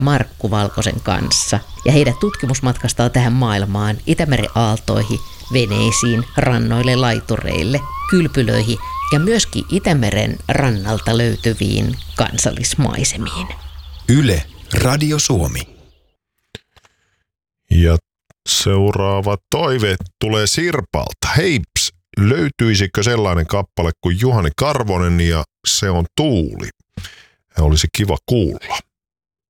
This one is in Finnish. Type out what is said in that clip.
Markku Valkosen kanssa ja heidät tutkimusmatkastaa tähän maailmaan, Itämeren aaltoihin, veneisiin, rannoille, laitureille, kylpylöihin ja myöskin Itämeren rannalta löytyviin kansallismaisemiin. Yle, Radio Suomi. Ja seuraava toive tulee Sirpalta. Heips, löytyisikö sellainen kappale kuin Juhani Karvonen ja Se on tuuli? Olisi kiva kuulla.